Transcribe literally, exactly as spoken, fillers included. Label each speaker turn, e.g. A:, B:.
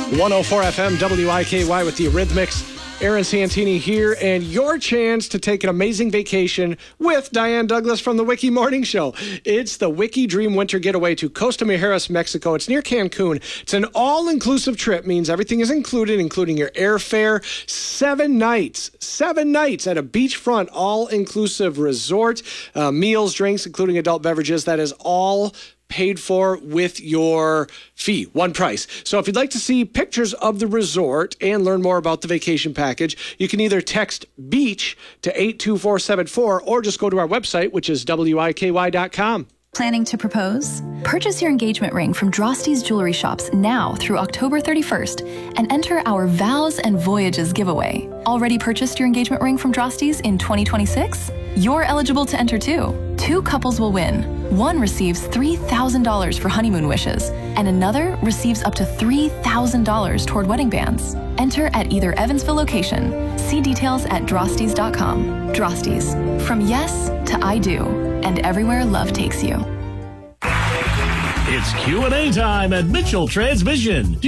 A: one oh four F M W I K Y with the Eurythmics. Aaron Santini here, and your chance to take an amazing vacation with Diane Douglas from the Wiki Morning Show. It's the Wiki Dream Winter Getaway to Costa Mujeres, Mexico. It's near Cancun. It's an all-inclusive trip, means everything is included, including your airfare. Seven nights, seven nights at a beachfront, all-inclusive resort. Uh, meals, drinks, including adult beverages. That is all paid for with your fee, one price. So if you'd like to see pictures of the resort and learn more about the vacation package, you can either text BEACH to eight two four seven four or just go to our website, which is W I K Y dot com.
B: Planning to propose? Purchase your engagement ring from Drosty's Jewelry Shops now through October thirty-first and enter our Vows and Voyages giveaway. Already purchased your engagement ring from Drosty's in twenty twenty-six? You're eligible to enter too. Two couples will win. One receives three thousand dollars for honeymoon wishes, and another receives up to three thousand dollars toward wedding bands. Enter at either Evansville location. See details at drostys dot com. Drosty's. From yes to I do, and everywhere love takes you.
C: It's Q and A time at Mitchell Transmission.